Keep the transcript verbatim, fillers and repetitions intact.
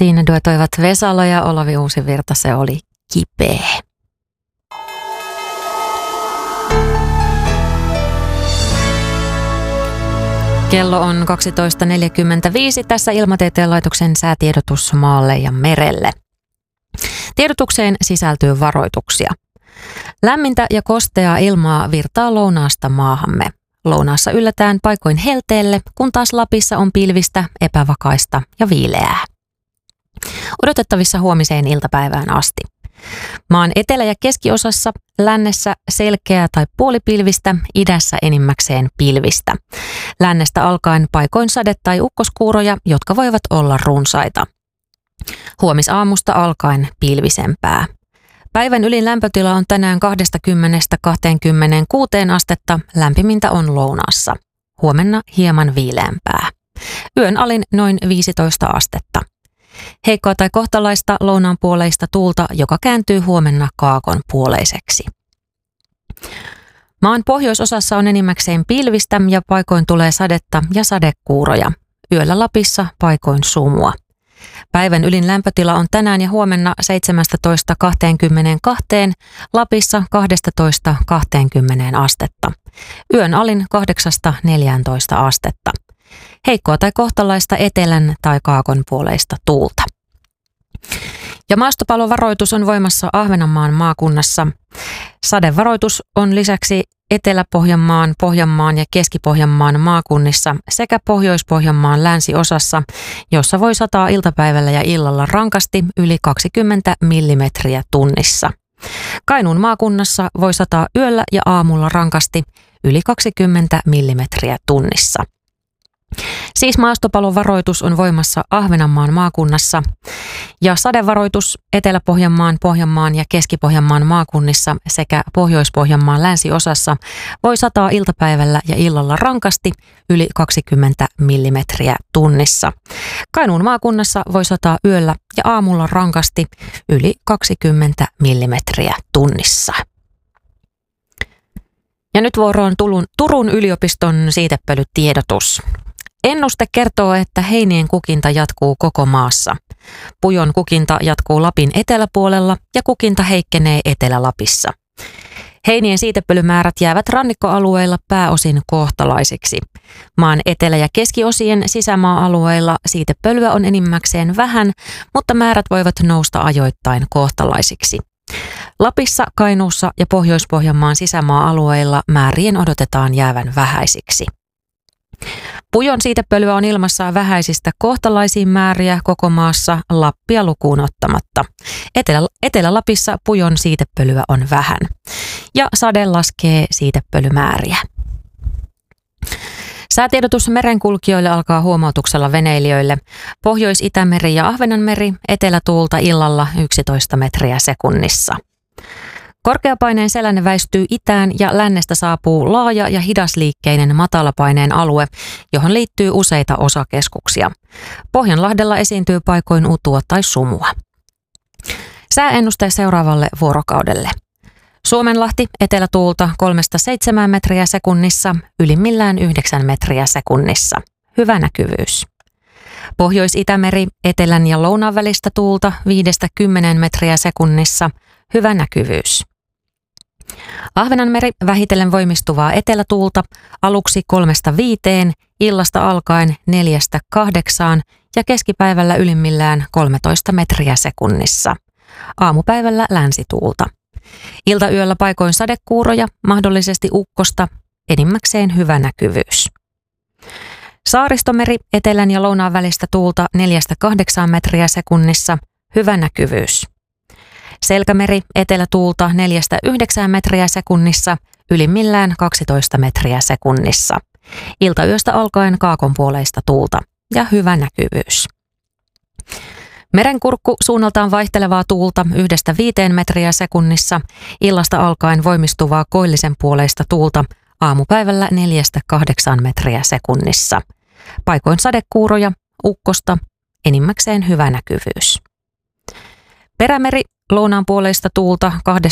Siinä duetoivat Vesala ja Olavi Uusivirta, se oli Kipeä. Kello on kaksitoista neljäkymmentäviisi, tässä Ilmatieteen laitoksen säätiedotus maalle ja merelle. Tiedotukseen sisältyy varoituksia. Lämmintä ja kosteaa ilmaa virtaa lounaasta maahamme. Lounaassa yllätään paikoin helteelle, kun taas Lapissa on pilvistä, epävakaista ja viileää. Odotettavissa huomiseen iltapäivään asti. Maan etelä- ja keskiosassa, lännessä selkeää tai puolipilvistä, idässä enimmäkseen pilvistä. Lännestä alkaen paikoin sade- tai ukkoskuuroja, jotka voivat olla runsaita. Huomisaamusta alkaen pilvisempää. Päivän ylin lämpötila on tänään kaksikymmentä kaksikymmentäkuusi astetta, lämpimintä on lounaassa. Huomenna hieman viileämpää. Yön alin noin viisitoista astetta. Heikkoa tai kohtalaista lounaan puoleista tuulta, joka kääntyy huomenna kaakon puoleiseksi. Maan pohjoisosassa on enimmäkseen pilvistä ja paikoin tulee sadetta ja sadekuuroja. Yöllä Lapissa paikoin sumua. Päivän ylin lämpötila on tänään ja huomenna seitsemästätoista kaksikymmentäkaksi, Lapissa kaksitoista kaksikymmentä astetta. Yön alin kahdeksasta neljääntoista astetta. Heikkoa tai kohtalaista etelän tai kaakon puoleista tuulta. Ja maastopalovaroitus on voimassa Ahvenanmaan maakunnassa. Sadevaroitus on lisäksi Etelä-Pohjanmaan, Pohjanmaan ja Keski-Pohjanmaan maakunnissa sekä Pohjois-Pohjanmaan länsiosassa, jossa voi sataa iltapäivällä ja illalla rankasti yli kaksikymmentä millimetriä tunnissa. Kainuun maakunnassa voi sataa yöllä ja aamulla rankasti yli kaksikymmentä millimetriä tunnissa. Siis maastopalovaroitus on voimassa Ahvenanmaan maakunnassa ja sadevaroitus Etelä-Pohjanmaan, Pohjanmaan ja Keski-Pohjanmaan maakunnissa sekä Pohjois-Pohjanmaan länsiosassa voi sataa iltapäivällä ja illalla rankasti yli kaksikymmentä millimetriä tunnissa. Kainuun maakunnassa voi sataa yöllä ja aamulla rankasti yli kaksikymmentä millimetriä tunnissa. Ja nyt vuoroon Turun, Turun yliopiston siitepölytiedotus. Ennuste kertoo, että heinien kukinta jatkuu koko maassa. Pujon kukinta jatkuu Lapin eteläpuolella ja kukinta heikkenee Etelä-Lapissa. Heinien siitepölymäärät jäävät rannikkoalueilla pääosin kohtalaisiksi. Maan etelä- ja keskiosien sisämaa-alueilla siitepölyä on enimmäkseen vähän, mutta määrät voivat nousta ajoittain kohtalaisiksi. Lapissa, Kainuussa ja Pohjois-Pohjanmaan sisämaa-alueilla määrien odotetaan jäävän vähäisiksi. Pujon siitepölyä on ilmassa vähäisistä kohtalaisiin määriä koko maassa Lappia lukuun ottamatta. Etelä, Etelä-Lapissa pujon siitepölyä on vähän ja sade laskee siitepölymääriä. Säätiedotus merenkulkijoille alkaa huomautuksella veneilijöille. Pohjois-Itämeri ja Ahvenanmeri, etelätuulta illalla yksitoista metriä sekunnissa. Korkeapaineen selänne väistyy itään ja lännestä saapuu laaja ja hidasliikkeinen matalapaineen alue, johon liittyy useita osakeskuksia. Pohjanlahdella esiintyy paikoin utua tai sumua. Sääennuste seuraavalle vuorokaudelle. Suomenlahti etelätuulta kolmesta seitsemään metriä sekunnissa, ylimmillään yhdeksän metriä sekunnissa. Hyvä näkyvyys. Pohjois-Itämeri etelän ja lounaan välistä tuulta viidestä kymmeneen metriä sekunnissa. Hyvä näkyvyys. Ahvenanmeri vähitellen voimistuvaa etelätuulta aluksi kolmesta viiteen, illasta alkaen neljästä kahdeksaan ja keskipäivällä ylimmillään kolmetoista metriä sekunnissa. Aamupäivällä länsituulta. Iltayöllä paikoin sadekuuroja, mahdollisesti ukkosta, enimmäkseen hyvä näkyvyys. Saaristomeri etelän ja lounaan välistä tuulta neljästä kahdeksaan metriä sekunnissa, hyvä näkyvyys. Selkämeri etelätuulta neljästä yhdeksään metriä sekunnissa, ylimmillään kaksitoista metriä sekunnissa. Iltayöstä alkaen kaakonpuoleista tuulta ja hyvä näkyvyys. Merenkurkku suunnaltaan vaihtelevaa tuulta yhdestä viiteen metriä sekunnissa, illasta alkaen voimistuvaa koillisen puoleista tuulta aamupäivällä neljästä kahdeksaan metriä sekunnissa. Paikoin sadekuuroja, ukkosta, enimmäkseen hyvä näkyvyys. Perämeri lounaan puoleista tuulta